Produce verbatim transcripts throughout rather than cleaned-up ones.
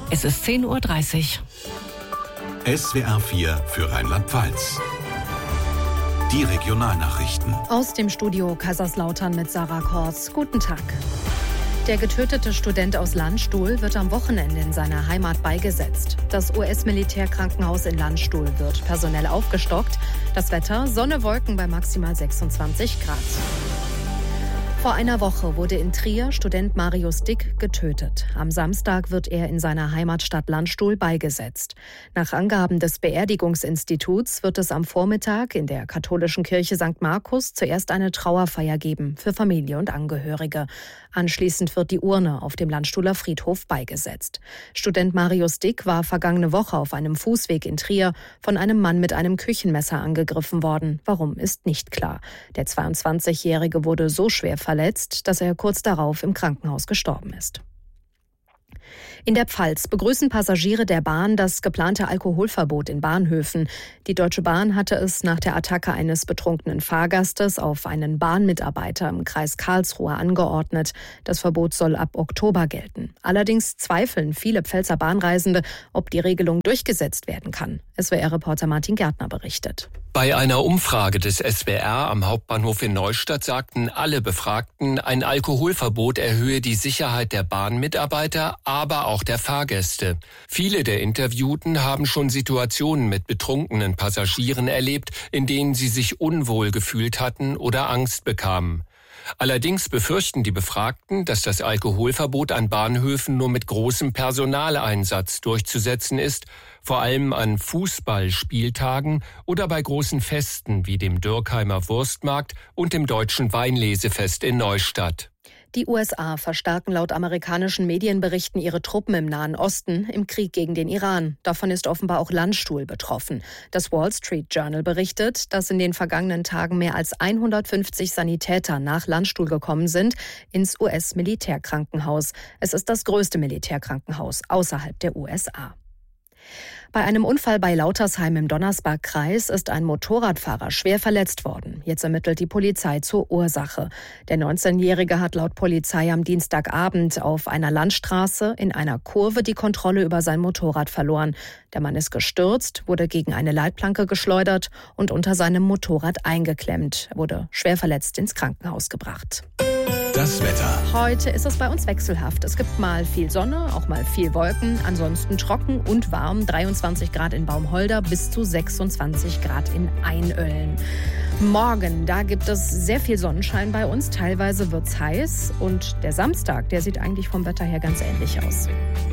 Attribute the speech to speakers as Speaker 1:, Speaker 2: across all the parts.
Speaker 1: Es ist zehn Uhr dreißig.
Speaker 2: S W R vier für Rheinland-Pfalz. Die Regionalnachrichten.
Speaker 3: Aus dem Studio Kaiserslautern mit Sarah Kortz. Guten Tag. Der getötete Student aus Landstuhl wird am Wochenende in seiner Heimat beigesetzt. Das U S-Militärkrankenhaus in Landstuhl wird personell aufgestockt. Das Wetter: Sonne, Wolken bei maximal sechsundzwanzig Grad. Vor einer Woche wurde in Trier Student Marius Dick getötet. Am Samstag wird er in seiner Heimatstadt Landstuhl beigesetzt. Nach Angaben des Beerdigungsinstituts wird es am Vormittag in der katholischen Kirche Sankt Markus zuerst eine Trauerfeier geben für Familie und Angehörige. Anschließend wird die Urne auf dem Landstuhler Friedhof beigesetzt. Student Marius Dick war vergangene Woche auf einem Fußweg in Trier von einem Mann mit einem Küchenmesser angegriffen worden. Warum, ist nicht klar. Der zweiundzwanzigjährige wurde so schwer verletzt, dass er kurz darauf im Krankenhaus gestorben ist. In der Pfalz begrüßen Passagiere der Bahn das geplante Alkoholverbot in Bahnhöfen. Die Deutsche Bahn hatte es nach der Attacke eines betrunkenen Fahrgastes auf einen Bahnmitarbeiter im Kreis Karlsruhe angeordnet. Das Verbot soll ab Oktober gelten. Allerdings zweifeln viele Pfälzer Bahnreisende, ob die Regelung durchgesetzt werden kann. S W R-Reporter Martin Gärtner berichtet.
Speaker 4: Bei einer Umfrage des S W R am Hauptbahnhof in Neustadt sagten alle Befragten, ein Alkoholverbot erhöhe die Sicherheit der Bahnmitarbeiter, aber auch der Fahrgäste. Viele der Interviewten haben schon Situationen mit betrunkenen Passagieren erlebt, in denen sie sich unwohl gefühlt hatten oder Angst bekamen. Allerdings befürchten die Befragten, dass das Alkoholverbot an Bahnhöfen nur mit großem Personaleinsatz durchzusetzen ist, vor allem an Fußballspieltagen oder bei großen Festen wie dem Dürkheimer Wurstmarkt und dem Deutschen Weinlesefest in Neustadt.
Speaker 3: Die U S A verstärken laut amerikanischen Medienberichten ihre Truppen im Nahen Osten im Krieg gegen den Iran. Davon ist offenbar auch Landstuhl betroffen. Das Wall Street Journal berichtet, dass in den vergangenen Tagen mehr als hundertfünfzig Sanitäter nach Landstuhl gekommen sind ins U S-Militärkrankenhaus. Es ist das größte Militärkrankenhaus außerhalb der U S A. Bei einem Unfall bei Lautersheim im Donnersbergkreis ist ein Motorradfahrer schwer verletzt worden. Jetzt ermittelt die Polizei zur Ursache. Der neunzehnjährige hat laut Polizei am Dienstagabend auf einer Landstraße in einer Kurve die Kontrolle über sein Motorrad verloren. Der Mann ist gestürzt, wurde gegen eine Leitplanke geschleudert und unter seinem Motorrad eingeklemmt. Er wurde schwer verletzt ins Krankenhaus gebracht.
Speaker 2: Das Wetter.
Speaker 3: Heute ist es bei uns wechselhaft. Es gibt mal viel Sonne, auch mal viel Wolken. Ansonsten trocken und warm. dreiundzwanzig Grad in Baumholder bis zu sechsundzwanzig Grad in Einölln. Morgen, da gibt es sehr viel Sonnenschein bei uns. Teilweise wird's heiß. Und der Samstag, der sieht eigentlich vom Wetter her ganz ähnlich aus.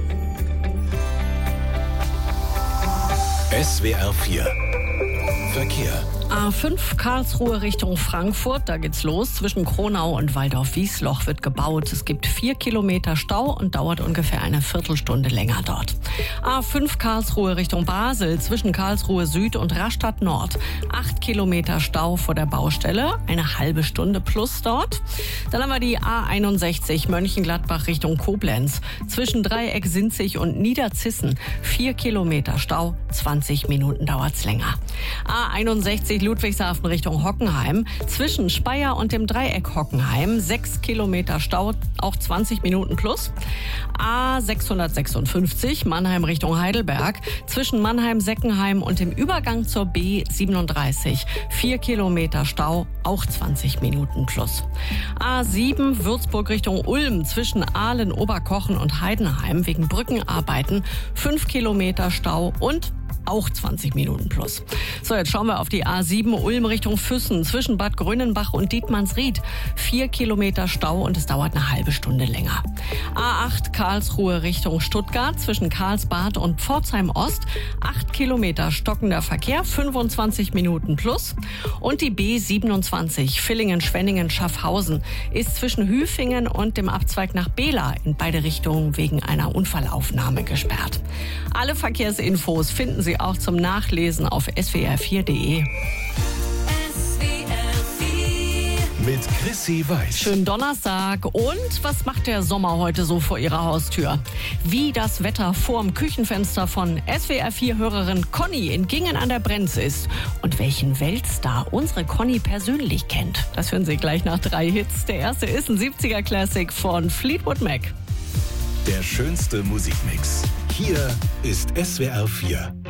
Speaker 2: S W R vier Verkehr.
Speaker 1: A fünf Karlsruhe Richtung Frankfurt, da geht's los. Zwischen Kronau und Waldorf-Wiesloch wird gebaut. Es gibt vier Kilometer Stau und dauert ungefähr eine Viertelstunde länger dort. A fünf Karlsruhe Richtung Basel, zwischen Karlsruhe Süd und Rastatt Nord. Acht Kilometer Stau vor der Baustelle, eine halbe Stunde plus dort. Dann haben wir die A einundsechzig Mönchengladbach Richtung Koblenz. Zwischen Dreieck Sinzig und Niederzissen. Vier Kilometer Stau, zwanzig Minuten dauert's länger. A einundsechzig Ludwigshafen Richtung Hockenheim. Zwischen Speyer und dem Dreieck Hockenheim. Sechs Kilometer Stau, auch zwanzig Minuten plus. A sechshundertsechsundfünfzig Mannheim Richtung Heidelberg. Zwischen Mannheim-Seckenheim und dem Übergang zur B siebenunddreißig. Vier Kilometer Stau, auch zwanzig Minuten plus. A sieben Würzburg Richtung Ulm. Zwischen Aalen, Oberkochen und Heidenheim wegen Brückenarbeiten. Fünf Kilometer Stau und auch zwanzig Minuten plus. So, jetzt schauen wir auf die A sieben Ulm Richtung Füssen. Zwischen Bad Grönenbach und Dietmannsried. Vier Kilometer Stau und es dauert eine halbe Stunde länger. A acht Karlsruhe Richtung Stuttgart. Zwischen Karlsbad und Pforzheim Ost. Acht Kilometer stockender Verkehr. fünfundzwanzig Minuten plus. Und die B siebenundzwanzig Villingen-Schwenningen-Schaffhausen ist zwischen Hüfingen und dem Abzweig nach Bela in beide Richtungen wegen einer Unfallaufnahme gesperrt. Alle Verkehrsinfos finden Sie auch zum Nachlesen auf S W R vier Punkt de.
Speaker 2: S W R vier mit Chrissy Weiß.
Speaker 1: Schönen Donnerstag. Und was macht der Sommer heute so vor Ihrer Haustür? Wie das Wetter vorm Küchenfenster von S W R vier-Hörerin Conny in Gingen an der Brenz ist und welchen Weltstar unsere Conny persönlich kennt. Das hören Sie gleich nach drei Hits. Der erste ist ein siebziger Classic von Fleetwood Mac.
Speaker 2: Der schönste Musikmix. Hier ist S W R vier.